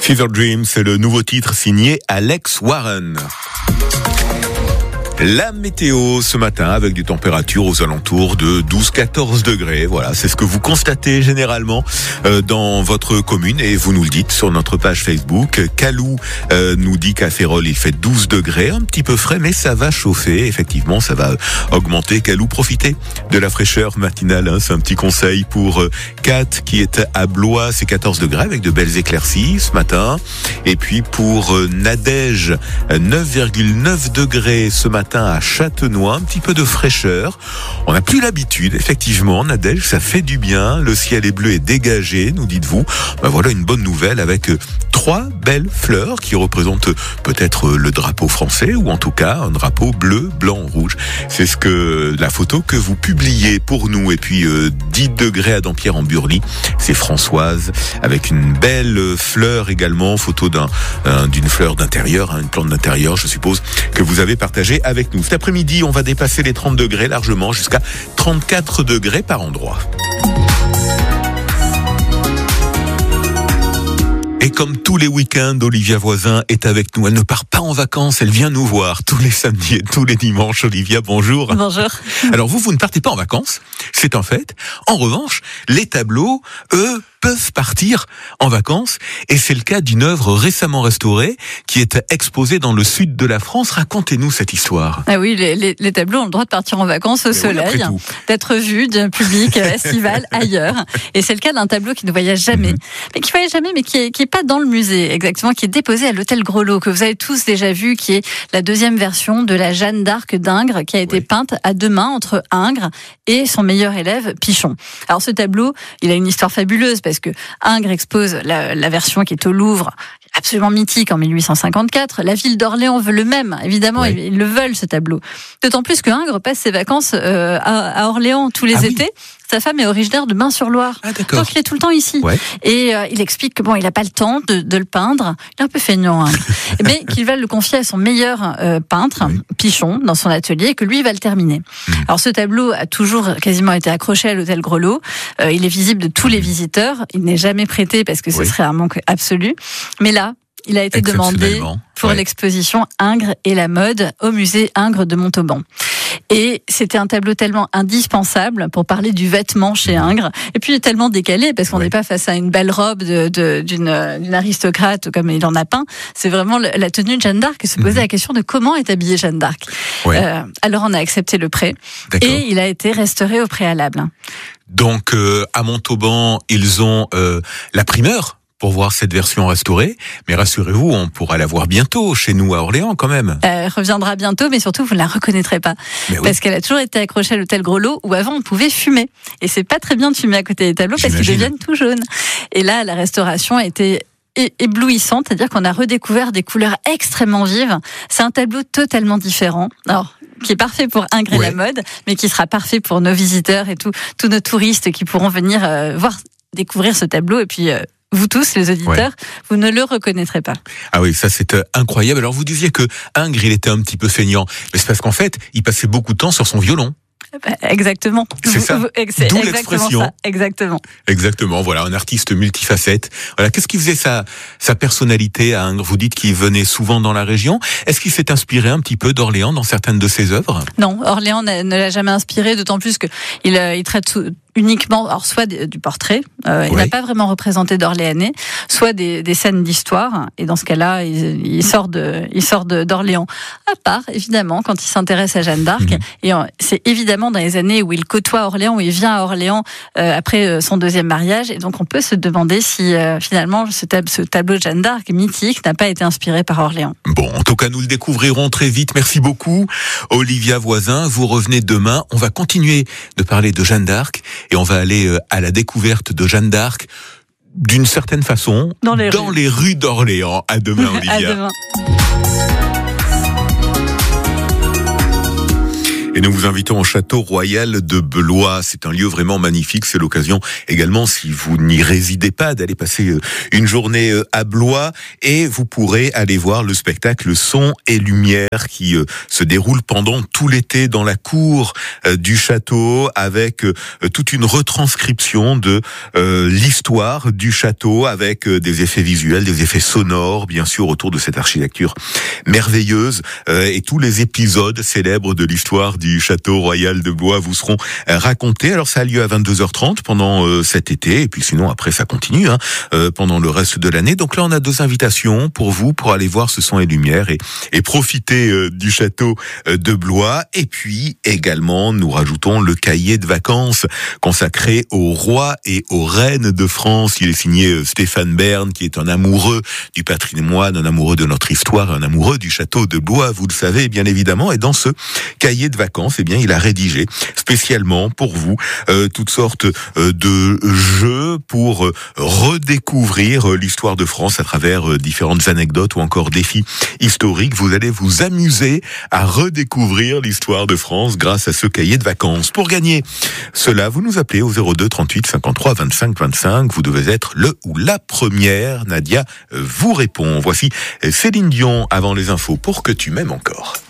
Fever Dream, c'est le nouveau titre signé Alex Warren. La météo ce matin avec des températures aux alentours de 12-14 degrés. Voilà, c'est ce que vous constatez généralement dans votre commune et vous nous le dites sur notre page Facebook. Calou nous dit qu'à Férolles il fait 12 degrés, un petit peu frais mais ça va chauffer. Effectivement, ça va augmenter. Calou, profitez de la fraîcheur matinale. Hein. C'est un petit conseil pour Kat qui est à Blois, c'est 14 degrés avec de belles éclaircies ce matin. Et puis pour Nadège, 9,9 degrés ce matin à Châtenois, un petit peu de fraîcheur. On n'a plus l'habitude, effectivement, Nadège, ça fait du bien. Le ciel est bleu et dégagé, nous dites-vous. Ben voilà une bonne nouvelle avec 3 belles fleurs qui représentent peut-être le drapeau français ou en tout cas un drapeau bleu, blanc, rouge. C'est ce que la photo que vous publiez pour nous. Et puis 10 degrés à Dampierre-en-Burly, c'est Françoise avec une belle fleur également, photo d'une fleur d'intérieur, une plante d'intérieur, je suppose, que vous avez partagé avec nous. Cet après-midi, on va dépasser les 30 degrés largement, jusqu'à 34 degrés par endroit. Et comme tous les week-ends, Olivia Voisin est avec nous. Elle ne part pas en vacances, elle vient nous voir tous les samedis et tous les dimanches. Olivia, bonjour. Bonjour. Alors vous ne partez pas en vacances, c'est un fait. En revanche, les tableaux, eux, peuvent partir en vacances. Et c'est le cas d'une œuvre récemment restaurée qui est exposée dans le sud de la France. Racontez-nous cette histoire. Ah oui, les tableaux ont le droit de partir en vacances au soleil, d'être vus d'un public estival ailleurs. Et c'est le cas d'un tableau qui ne voyage jamais, mais qui est pas dans le musée exactement, qui est déposé à l'hôtel Grelot, que vous avez tous déjà vu, qui est la deuxième version de la Jeanne d'Arc d'Ingres, qui a été peinte à deux mains entre Ingres et son meilleur élève Pichon. Alors ce tableau, il a une histoire fabuleuse parce que Ingres expose la version qui est au Louvre, absolument mythique en 1854. La ville d'Orléans veut le même, évidemment, ils le veulent ce tableau. D'autant plus que Ingres passe ses vacances à Orléans tous les étés. Sa femme est originaire de Bain-sur-Loire, donc il est tout le temps ici. Et il explique que il n'a pas le temps de le peindre. Il est un peu feignant, mais qu'il va le confier à son meilleur peintre, Pichon, dans son atelier, et que lui va le terminer. Alors ce tableau a toujours quasiment été accroché à l'hôtel Grelot. Il est visible de tous les visiteurs. Il n'est jamais prêté parce que ce serait un manque absolu. Mais là, il a été demandé pour l'exposition Ingres et la mode au musée Ingres de Montauban. Et c'était un tableau tellement indispensable pour parler du vêtement chez Ingres. Et puis tellement décalé parce qu'on n'est pas face à une belle robe d'une aristocrate comme il en a peint. C'est vraiment la tenue de Jeanne d'Arc et se poser la question de comment est habillée Jeanne d'Arc. Alors on a accepté le prêt et il a été restauré au préalable. Donc à Montauban, ils ont la primeur pour voir cette version restaurée, mais rassurez-vous, on pourra la voir bientôt chez nous à Orléans quand même. Elle reviendra bientôt, mais surtout vous ne la reconnaîtrez pas, parce qu'elle a toujours été accrochée à l'hôtel Grelot où avant on pouvait fumer, et c'est pas très bien de fumer à côté des tableaux parce qu'ils deviennent tout jaunes. Et là la restauration a été éblouissante, c'est-à-dire qu'on a redécouvert des couleurs extrêmement vives. C'est un tableau totalement différent. Alors qui est parfait pour Ingres et la mode, mais qui sera parfait pour nos visiteurs et tous nos touristes qui pourront venir découvrir ce tableau. Et puis vous tous, les auditeurs, vous ne le reconnaîtrez pas. Ah oui, ça c'est incroyable. Alors vous disiez que Ingres, il était un petit peu feignant, mais c'est parce qu'en fait, il passait beaucoup de temps sur son violon. Exactement. C'est ça. D'où l'expression. Ça. Exactement. Exactement. Voilà, un artiste multifacette. Voilà, qu'est-ce qui faisait sa personnalité à Ingres ? Vous dites qu'il venait souvent dans la région. Est-ce qu'il s'est inspiré un petit peu d'Orléans dans certaines de ses œuvres ? Non, Orléans ne l'a jamais inspiré, d'autant plus que il traite uniquement, alors soit du portrait, il n'a pas vraiment représenté d'Orléanais, soit des scènes d'histoire, et dans ce cas-là, il sort d'Orléans. À part, évidemment, quand il s'intéresse à Jeanne d'Arc, et c'est évidemment dans les années où il côtoie Orléans, où il vient à Orléans après son deuxième mariage, et donc on peut se demander si finalement ce tableau de Jeanne d'Arc mythique n'a pas été inspiré par Orléans. Bon, en tout cas, nous le découvrirons très vite. Merci beaucoup, Olivia Voisin. Vous revenez demain. On va continuer de parler de Jeanne d'Arc. Et on va aller à la découverte de Jeanne d'Arc, d'une certaine façon, dans les rues d'Orléans. À demain, Olivia. À demain. Et nous vous invitons au Château Royal de Blois. C'est un lieu vraiment magnifique. C'est l'occasion également, si vous n'y résidez pas, d'aller passer une journée à Blois. Et vous pourrez aller voir le spectacle Son et Lumière qui se déroule pendant tout l'été dans la cour du château, avec toute une retranscription de l'histoire du château, avec des effets visuels, des effets sonores, bien sûr, autour de cette architecture merveilleuse. Et tous les épisodes célèbres de l'histoire du Château Royal de Blois vous seront racontés. Alors ça a lieu à 22h30 pendant cet été, et puis sinon après ça continue pendant le reste de l'année. Donc là on a 2 invitations pour vous, pour aller voir ce Son et Lumière et profiter du Château de Blois. Et puis également nous rajoutons le cahier de vacances consacré aux rois et aux reines de France. Il est signé Stéphane Bern, qui est un amoureux du patrimoine, un amoureux de notre histoire, un amoureux du Château de Blois, vous le savez bien évidemment. Et dans ce cahier de vacances, eh bien, il a rédigé spécialement pour vous toutes sortes de jeux pour redécouvrir l'histoire de France à travers différentes anecdotes ou encore défis historiques. Vous allez vous amuser à redécouvrir l'histoire de France grâce à ce cahier de vacances. Pour gagner cela, vous nous appelez au 02 38 53 25 25. Vous devez être le ou la première. Nadia vous répond. Voici Céline Dion avant les infos pour que tu m'aimes encore.